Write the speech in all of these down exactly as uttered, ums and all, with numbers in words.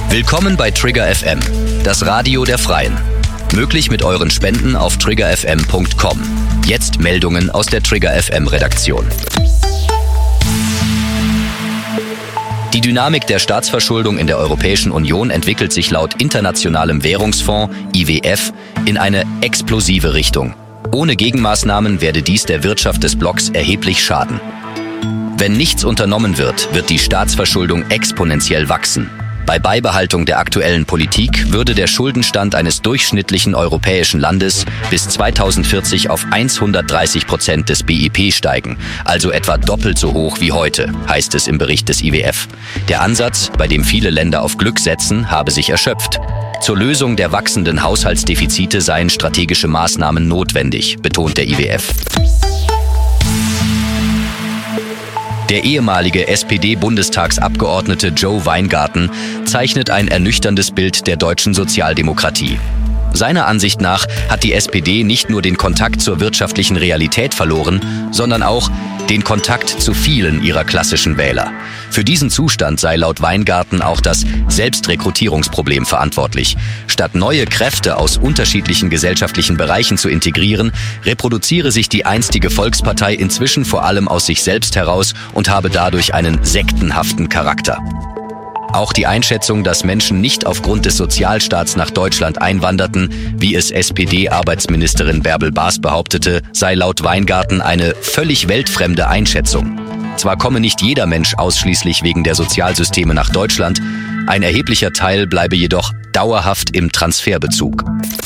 Willkommen bei Trigger F M, das Radio der Freien. Möglich mit euren Spenden auf trigger f m punkt com. Jetzt Meldungen aus der Trigger F M Redaktion. Die Dynamik der Staatsverschuldung in der Europäischen Union entwickelt sich laut Internationalem Währungsfonds I W F in eine explosive Richtung. Ohne Gegenmaßnahmen werde dies der Wirtschaft des Blocks erheblich schaden. Wenn nichts unternommen wird, wird die Staatsverschuldung exponentiell wachsen. Bei Beibehaltung der aktuellen Politik würde der Schuldenstand eines durchschnittlichen europäischen Landes bis zweitausendvierzig auf hundertdreißig Prozent des B I P steigen, also etwa doppelt so hoch wie heute, heißt es im Bericht des I W F. Der Ansatz, bei dem viele Länder auf Glück setzen, habe sich erschöpft. Zur Lösung der wachsenden Haushaltsdefizite seien strategische Maßnahmen notwendig, betont der I W F. Der ehemalige S P D-Bundestagsabgeordnete Joe Weingarten zeichnet ein ernüchterndes Bild der deutschen Sozialdemokratie. Seiner Ansicht nach hat die S P D nicht nur den Kontakt zur wirtschaftlichen Realität verloren, sondern auch den Kontakt zu vielen ihrer klassischen Wähler. Für diesen Zustand sei laut Weingarten auch das Selbstrekrutierungsproblem verantwortlich. Statt neue Kräfte aus unterschiedlichen gesellschaftlichen Bereichen zu integrieren, reproduziere sich die einstige Volkspartei inzwischen vor allem aus sich selbst heraus und habe dadurch einen sektenhaften Charakter. Auch die Einschätzung, dass Menschen nicht aufgrund des Sozialstaats nach Deutschland einwanderten, wie es S P D-Arbeitsministerin Bärbel Baas behauptete, sei laut Weingarten eine völlig weltfremde Einschätzung. Zwar komme nicht jeder Mensch ausschließlich wegen der Sozialsysteme nach Deutschland, ein erheblicher Teil bleibe jedoch dauerhaft im Transferbezug.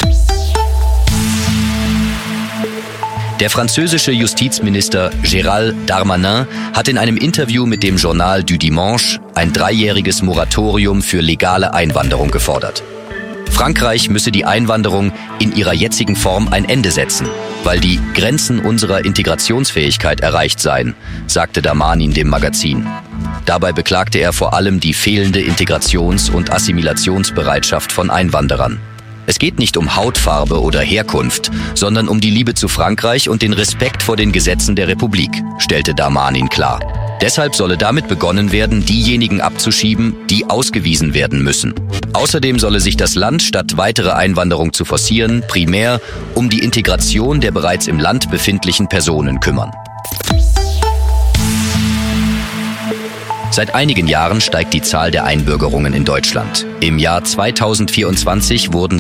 Der französische Justizminister Gérald Darmanin hat in einem Interview mit dem Journal du Dimanche ein dreijähriges Moratorium für legale Einwanderung gefordert. Frankreich müsse die Einwanderung in ihrer jetzigen Form ein Ende setzen, weil die Grenzen unserer Integrationsfähigkeit erreicht seien, sagte Darmanin dem Magazin. Dabei beklagte er vor allem die fehlende Integrations- und Assimilationsbereitschaft von Einwanderern. Es geht nicht um Hautfarbe oder Herkunft, sondern um die Liebe zu Frankreich und den Respekt vor den Gesetzen der Republik, stellte Darmanin klar. Deshalb solle damit begonnen werden, diejenigen abzuschieben, die ausgewiesen werden müssen. Außerdem solle sich das Land, statt weitere Einwanderung zu forcieren, primär um die Integration der bereits im Land befindlichen Personen kümmern. Seit einigen Jahren steigt die Zahl der Einbürgerungen in Deutschland. Im Jahr zweitausendvierundzwanzig wurden